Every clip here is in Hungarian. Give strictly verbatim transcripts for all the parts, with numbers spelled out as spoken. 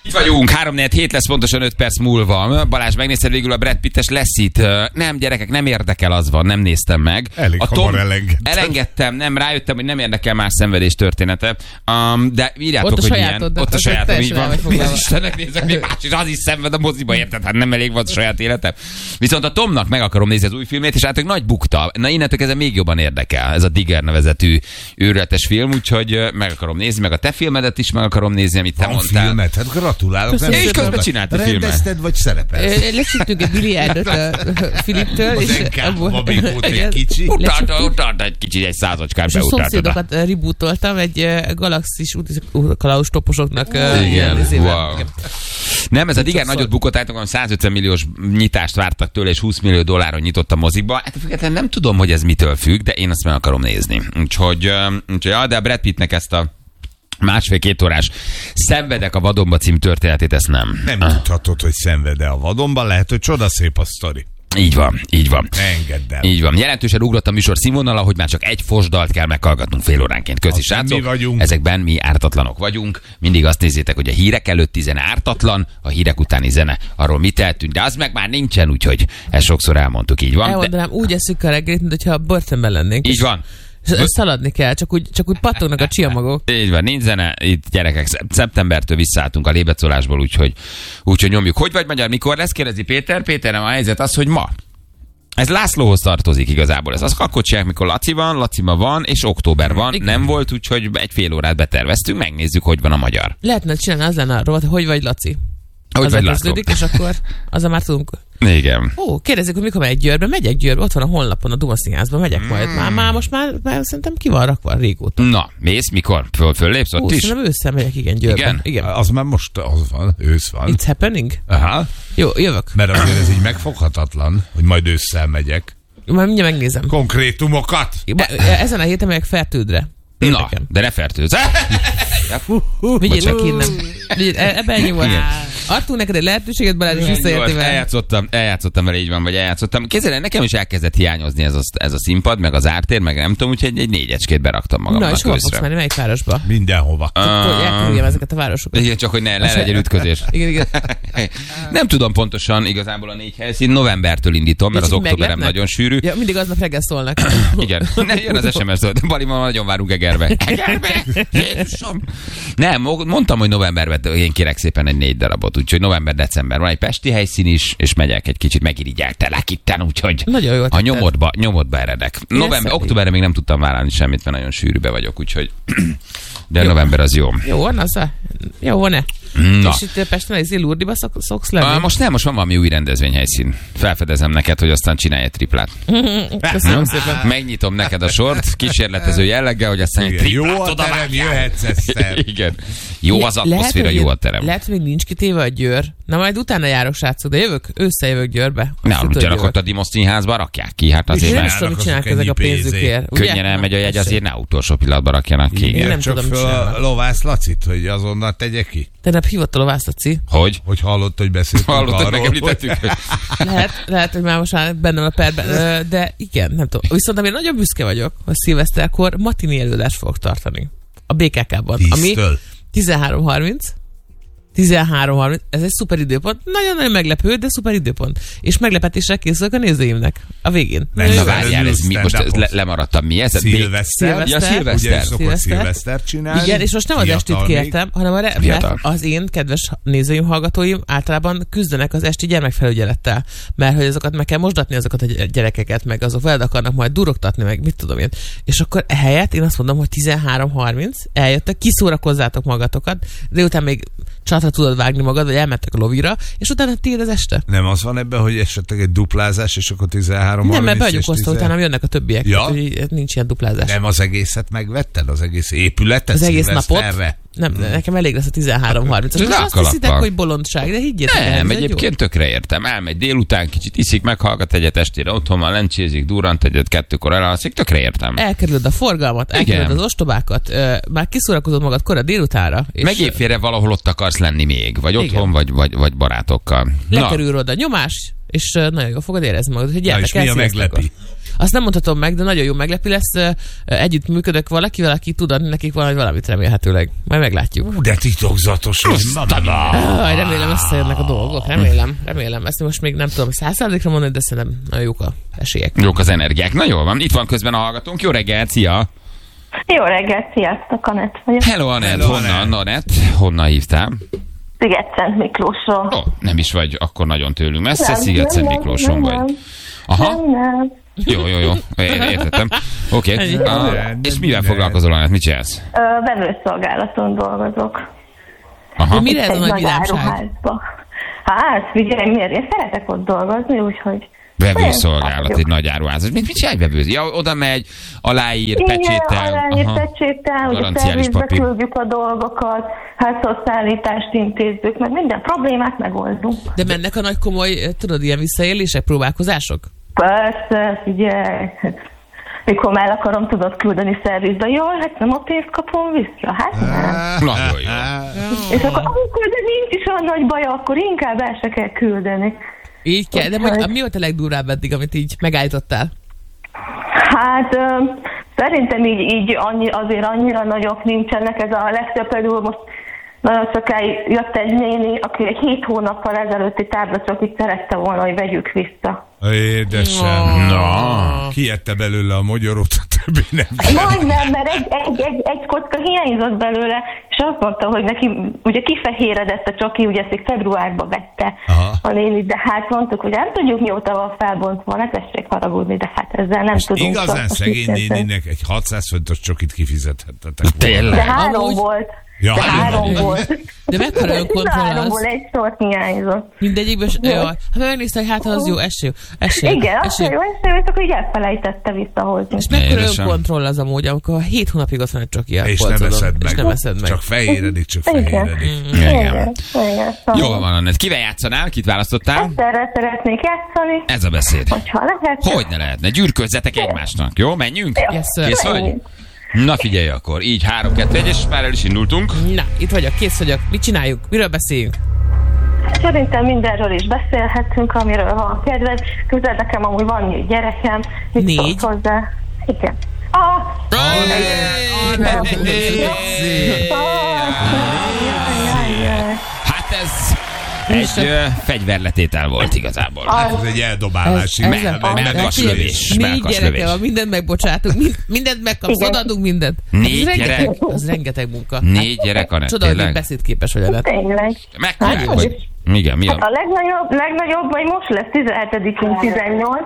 Itt vagyunk, három négy hét lesz pontosan öt perc múlva. Balázs, megnézted végül a Brad Pittes lesz itt? Nem, gyerekek, nem érdekel, az van, nem néztem meg. Elég a Tom... hamar elengedtem. Elengedtem, nem, rájöttem, hogy nem érdekel más szenvedés története. Um, de írjátok, ott hogy ilyen. Ott a sajátom, így van. Foglalva. Istennek nézek, még más is, az is szenved a moziba, érted? Hát nem elég volt a saját életem. Viszont a Tomnak meg akarom nézni az új filmét, és hát nagy bukta. Na innentől ez még jobban érdekel. Ez a Digger nevezetű őrületes film, úgyhogy meg akarom nézni, meg a te filmedet is meg akarom nézni, amit te Van mondtál. Filmet? Hát gratulálok. Nem és közben csináltál filmet. Rendezted vagy szerepelsz? Lesüttünk egy biliárdot a Filiptől. Az en ká-ba még volt egy kicsi. Utalta, utalta egy kicsit, egy százocskát és a beutálta. szomszédokat rebootoltam egy galaxis kalauz toposoknak. Igen, wow. Nem, ez a Digger nagyot bukott, állítólag százötven milliós nyitást vártak tőle, és húsz millió dolláron nyitott a mozikba. Hát függetlenül nem tudom, hogy ez mitől függ, de én azt meg akarom nézni. Úgyhogy, úgyhogy ja, de a Brad Pittnek ezt a másfél-két órás Szenvedek a vadonba című történetét, ezt nem. Nem ah. tudhatod, hogy szenved a vadonban, lehet, hogy csodaszép a sztori. Így van, így van. Engedd el. Így van. Jelentősen ugrott a műsor színvonala, hogy már csak egy fosdalt kell meghallgatnunk fél óránként. Köszi, srácok. Mi vagyunk. Ezekben mi ártatlanok vagyunk. Mindig azt nézzétek, hogy a hírek előtti zene ártatlan, a hírek utáni zene arról mit eltűnt, de az meg már nincsen, úgyhogy ezt sokszor elmondtuk, így van. Elmondanám, de... úgy eszük a reggelit, mintha börtönben lennénk. Így van. Szaladni kell, csak úgy, csak úgy pattognak a csiamagok. Így van, nincs zene, itt gyerekek, szeptembertől visszaálltunk a lébecolásból, úgyhogy, úgyhogy nyomjuk. Hogy vagy magyar, mikor lesz? Kérdezi Péter. Péter, nem a helyzet az, hogy ma. Ez Lászlóhoz tartozik igazából. Ez az akkor csinálják, mikor Laci van, Laciba van, és október van. Igen. Nem volt, úgyhogy egy fél órát beterveztünk, megnézzük, hogy van a magyar. Lehetne csinálni, az lenne arról, hogy vagy Laci. Hogy az vagy László. És akkor azzal már tudunk. Igen. Ó, kérdezik, hogy mikor megy Győrbe. Megyek Győrbe, ott van a honlapon a Duma Színházban, megyek mm. majd. Már, már most már, már szerintem ki van rakva régóta. Na, mész, mikor? Föl, föllépsz ott Ó, is? Szerintem ősszel megyek, igen, Győrbe. Igen? igen. Az már most az van, ősz van. It's happening? Aha. Jó, jövök. Mert azért ez így megfoghatatlan, hogy majd ősszel megyek. Már mindjárt megnézem. Konkrétumokat? Ezen a héten megyek Fertődre. Na, de ne fertőzz. Vigyétek innen. Ebben ennyi volt. Adtunk neked egy lehetőséget, Balázs, és visszaértél vele. Eljátszottam, eljátszottam vele, így van, vagy eljátszottam. Kézzel, nekem is elkezdett hiányozni ez a, ez a színpad, meg az ártér, meg nem tudom, úgyhogy egy négyecskét beraktam magamnak. Na, és hova fogsz menni, melyik városba? Mindenhova. Elkerüljem ezeket a városokat. Igen, csak hogy ne, ne legyen ütközés. Igen, igen. Nem tudom pontosan igazából a négy helyszín, novembertől indítom, mert az októberem nagyon sűrű. Ja, mindig aznap reggel szólnak. Igen, ne, jön az es em es, Bali, ma nagyon várunk Egerbe. Egerbe! Jézusom! Nem, mondtam, hogy novemberben én kérek szépen egy négy darabot, úgyhogy november-december van egy pesti helyszín is, és megyek egy kicsit megirigyeltelek itten, úgyhogy nagyon jó a nyomodba, nyomodba eredek. November, októberre még nem tudtam vállalni semmit, mert nagyon sűrűbe vagyok, úgyhogy de jó. November az jó. Jó van az a... Jó van-e? Na. És itt Pesten egy Zilurdiba szok, szoksz lenni? Ah, most nem, most van valami új rendezvényhelyszín. Felfedezem neked, hogy aztán csinálj egy triplát. Köszönöm szépen. Megnyitom neked a sort, kísérletező jelleggel, hogy aztán egy triplát jó a terem, jöhetsz Eszter. Igen. Jó az atmoszféra, jó a terem. Lehet, hogy még nincs kitéve a Győr. Na majd utána járok, srácok, de jövök, ősszel jövök Győrbe. Ne aludjanak ott a Dimos Színházba, rakják ki. Hát azért nem tudom, mit csinálnak ezek a pénzükért. Könnyen elmegy a jegy, azért ne utolsó pillanatban rakjanak ki. Én nem csak föl a lovász Lacit, hogy azonnal tegye ki. Tegnap hívott a lovász Laci. Hogy? Hogy hallott, hogy beszéltünk hallott, arról. Hallott, hogy megemlítettük. Lehet, lehet, hogy már most már bennem a perben, de igen, nem tudom. Viszont amire nagyon büszke vagyok, hogy szilveszterkor matini előadást fogok tartani. A bé ká ká-ban. Ami tizenhárom harminc. tizenhárom harminc. Ez egy szuper időpont. Nagyon-nagyon meglepő, de szuper időpont. És meglepetésre készülök a nézőimnek. A végén. Nem, na várjál, ez mi, most ez le, lemaradtam. Mi ez? Szilveszter. Ja, szilveszter. Ugye szilveszter csinálni. Igen, és most nem az estét kértem, hanem a re- mert az én kedves nézőim, hallgatóim általában küzdenek az esti gyermekfelügyelettel. Mert hogy azokat meg kell mosdatni, azokat a gyerekeket, meg azok veled akarnak majd durogtatni, meg mit tudom én. És akkor ehelyett én azt mondom, hogy tizenhárom harminc eljöttek, kiszórakozzátok magatokat, de utána még csatra tudod vágni magad, vagy elmentek a lovira, és utána tiéd az este. Nem az van ebben, hogy esetleg egy duplázás, és akkor tizenhárom nem, mert be vagyunk osztva, utána jönnek a többiek. Ja? Tehát, nincs ilyen duplázás. Nem az egészet megvetted? Az egész épületet? Az egész napot? Erre? Nem, hmm. nekem elég lesz a tizenhárom harminc. Most azt hiszitek, hogy bolondság, de higgyétek el. Nem, egyébként tökre értem. Elmegy délután, kicsit iszik, meghallgat egyet, estére otthon van, lencsézik, durrant egyet, kettőkor elalszik, tökre értem. Elkerülöd a forgalmat, elkerülöd az ostobákat, már kiszórakozod magad kora délutánra. Meg évfélre valahol ott akarsz lenni még, vagy otthon, vagy, vagy, vagy barátokkal. Lekerül oda nyomás, és nagyon jól fogod érezni magad, hogy gyertek el. Mi a meglepi? Azt nem mondhatom meg, de nagyon jó meglepő lesz. Együtt működök valakivel, aki tud adni nekik valami, valamit remélhetőleg. Majd meglátjuk. De titokzatos. Ah, remélem összejönnek a dolgok. Remélem, remélem. Ezt most még nem tudom száz százalékra mondani, de szerintem nagyon jók a esélyek. Jók az energiák. Na jól van. Itt van közben a hallgatónk. Jó reggelt, szia! Jó reggelt, sziasztok, Anett vagyok. Hello, Anett. Honnan, Anett? Honnan hívtál? Sziget-Szent Miklósról. Ó, oh, nem is vagy akkor nagyon tőlünk messze, Sziget-Szent Miklóson vagy. Aha. Nem, nem. Jó, jó, jó. Értettem. Oké. Okay. Uh, és mivel foglalkozol, Anett? Mit csinálsz? Uh, vevőszolgálaton dolgozok. Aha. De mire ez a nagy vidámság? Hát, figyelj, miért? Én szeretek ott dolgozni, úgyhogy... Vevőszolgálat, egy nagy áruházat. Mit, mit csinálj vevőz? Ja, oda megy, aláír, pecsétel. Aláír, pecsétel, ugye szervizbe küldjük a dolgokat, házhoz szállítást intézzük, meg minden problémát megoldunk. De mennek a nagy komoly, tudod, ilyen visszaélések, próbálkozások? Persze, figyelj. Mikor már akarom, tudod küldeni szervizbe. Jól, hát nem a pénzt kapom vissza. Hát nem. Nagyon jó. És akkor amikor de nincs is olyan nagy baj, akkor inkább el se kell küldeni. Így kell, de hogy, mi volt a legdurvább eddig, amit így megállítottál? Hát ö, szerintem így, így annyi, azért annyira nagyok nincsenek. Ez a legtöbb például most nagyon sokáig jött egy néni, aki egy hét hónappal ezelőtti tárlacsokit szerette volna, hogy vegyük vissza. Édesem. No. Kiette belőle a magyarót, a többi nem. Majdnem, mert egy, egy, egy, egy kocka hiányzott belőle, és azt mondta, hogy neki ugye kifehéredett a csoki, ugye ezt februárban vette. Aha. A néni, de hát mondtuk, hogy nem tudjuk mióta van felbontva, ne tessék haragudni, de hát ezzel nem most tudunk. igazán szegény néninek egy hatszáz fontos csokit kifizethettetek. Tényleg? De három Amúgy... volt. Ja, de három volt. De mekkora önkontroll az? Háromból egy sort hiányzott. Mindegyikben, jaj. Hát megnézte, hogy hát az jó, eső. eső Igen, eső. az jó eső, csak úgy elfelejtette visszahozni. És mekkora önkontroll az amúgy, amikor hét hónapig ott van egy csoki és nem eszed meg. És nem eszed meg. Csak fehéredik, csak fehéredik. Igen. Jól van, Anett. Kivel játszanál? Kit választottál? Erre szeretnék játszani. Ez a beszéd. Hogyha lehet. Hogy ne lehetne? Gyűrközzetek egymásnak. Jó, menjünk? Yes, sir. Kész vagy? Na figyelj akkor, így három kettő egy, és már el is indultunk. Na, itt vagyok, kész vagyok. Mit csináljuk? Miről beszéljünk? Szerintem mindenről is beszélhetünk, amiről van kedved. Közel nekem amúgy van egy gyerekem. Mit Négy? Hozzá? Igen. Ah! Hát ez egy uh, fegyverletétel volt igazából. Hát ez egy eldobálás. Melkaslövés. Négy gyereke van, mindent megbocsátunk, mind, mindent megkapsz, odaadunk mindent. Négy hát gyerek? Rengeteg, az rengeteg munka. Négy gyerek, Anett, Csoda, hogy tényleg? beszédképes vagy, Anett. Tényleg. Megkapják, hogy... Igen, mi Hát a... a legnagyobb, legnagyobb, vagy most lesz tizenhetedikén tizennyolc.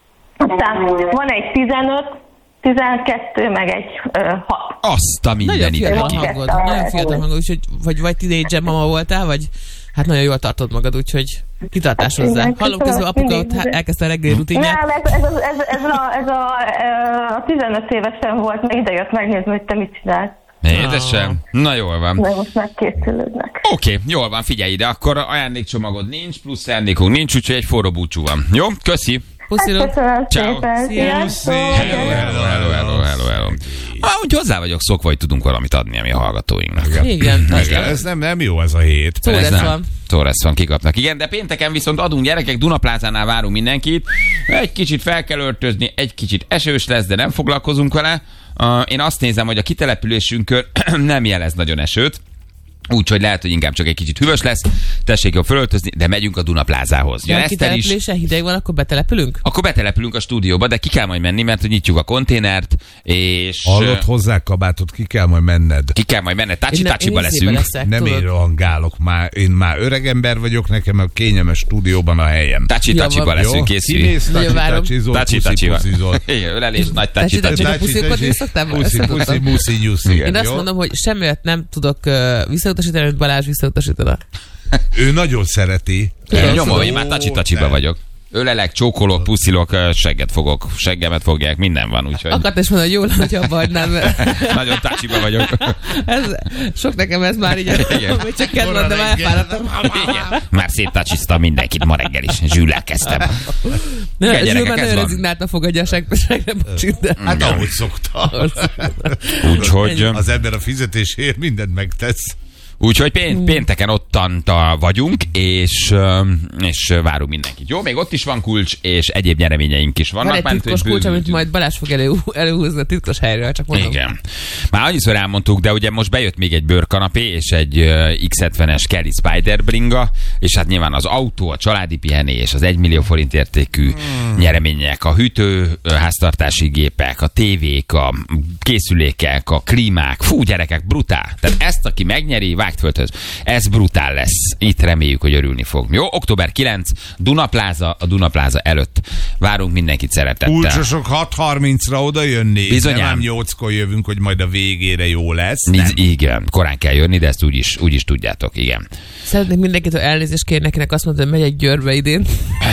Aztán van egy tizenöt, tizenkettő, meg egy ö, hat. Azt a Nagyon minden fiatal ide. hangod, nagyon fiatal hangod, úgyhogy vagy, vagy tínédzser mama voltál, vagy hát nagyon jól tartod magad, úgyhogy kitartás hozzá. Hallom közben apuka ott elkezdte a reggeli rutinját. Nem, ez, ez, ez, ez, ez, a, ez a, a tizenöt évesen volt, meg ide jött megnézni, hogy te mit csinálsz. Édesem. Na jól van. De most megkészülődnek. Oké, okay, jól van, figyelj ide, akkor ajándékcsomagod nincs, plusz ajándékunk nincs, úgyhogy egy forró búcsú van. Jó? Köszi! Pusziló! Hát köszönöm Ciao. szépen! Sziasztok! Hello, hello, hello, hello, hello, hello. Úgy hozzá vagyok szokva, hogy tudunk valamit adni a mi hallgatóinknak. Igen. Igen. Ez nem, nem jó ez a hét. Szó lesz van. Szó lesz van, kikapnak. Igen, de pénteken viszont adunk gyerekek, Dunaplázánál várunk mindenkit. Egy kicsit fel kell öltözni, egy kicsit esős lesz, de nem foglalkozunk vele. Uh, én azt nézem, hogy a kitelepülésünkön nem jelez nagyon esőt. Úgyhogy lehet, hogy inkább csak egy kicsit hűvös lesz. Tessék jól fölöltözni, de megyünk a Dunaplázához. Ja, kitelepülésen hideg van, akkor betelepülünk? Akkor betelepülünk a stúdióba, de ki kell majd menni, mert hogy nyitjuk a konténert, és... Hallott hozzá kabátot, ki kell majd menned. Ki kell majd menned, tácsi-tácsiba leszünk. Leszek, nem én rohangálok már, én már öreg ember vagyok, nekem a kényelmes stúdióban a helyem. Tácsi-tácsiba leszünk, készülj. Kimész, tácsi-tácsizol, Tácsi-tácsival. Igen, ölelés, nagy tácsi-tácsival. Puszilkodni szoktál? Puszi, puszi, puszi, nyuszi. Én azt mondom, hogy semmiért nem tudok visszautasítani, amit Balázs visszautasítana. Ő nagyon szereti. Nyomom, én már tácsi-tácsiba vagyok. Ölelek, csókolok, puszilok, segget fogok, seggemet fogják, minden van, úgyhogy... Akartam is mondani, hogy jól, hogy abba hagynám. Nagyon tácsiba vagyok. Ez, sok nekem ez már így, hogy csak kedvem, de már elfáradtam. Már széttácsiztam mindenkit ma reggel is, Zsüllel kezdtem. Zsüll már nagyon rezignáltan fogadja a segbe bocsit. Hát ahogy szokta. Úgyhogy... Az ember a fizetésért mindent megtesz. Úgyhogy pént, pénteken ottanta vagyunk, és, és várunk mindenkit. Jó, még ott is van kulcs, és egyéb nyereményeink is vannak. Van egy titkos kulcs, amit majd Balázs fog elő, előhúzni a titkos helyről, csak mondom. Igen. Már annyiszor elmondtuk, de ugye most bejött még egy bőrkanapé, és egy iksz hetvenes Kelly Spider bringa, és hát nyilván az autó, a családi pihenés, az egymillió forint értékű hmm. nyeremények, a hűtő háztartási gépek, a tévék, a készülékek, a klímák. Fú, gyerekek, brutál. Tehát ezt, aki megnyeri, vágd földhöz. Ez brutál lesz. Itt reméljük, hogy örülni fog. Jó, október kilencedike, Dunapláza, a Dunapláza előtt. Várunk mindenkit szeretettel. Kulcsosok hat harmincra oda jönni. Bizonyám. Nem nyolckor jövünk, hogy majd a végére jó lesz. Niz, igen, korán kell jönni, de ezt úgyis, úgyis tudjátok, igen. Szeretnék mindenkitől elnézést kérni, nekinek azt mondta, hogy megyek Győrbe idén.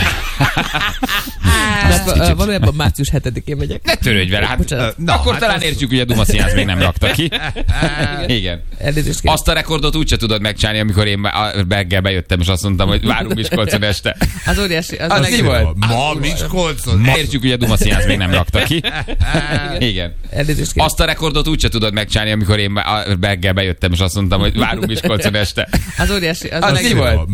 De valójában március hetedikén megyek. Ne törődj vele, hát, na, akkor hát talán értjük, hogy a Duma Színház még nem rakta ki. Igen. Azt a rekordot úgyse tudod megcsinálni, amikor én reggel bejöttem, és azt mondtam, hogy várunk Miskolcon este. Az óriási. Az, az mi volt? Ma Miskolcon? Értjük, hogy a Duma Színház még nem rakta ki. Igen. Azt a rekordot úgyse tudod megcsinálni, amikor én reggel bejöttem, és azt mondtam, hogy várunk Miskolcon este. Az óriási. Az mi volt?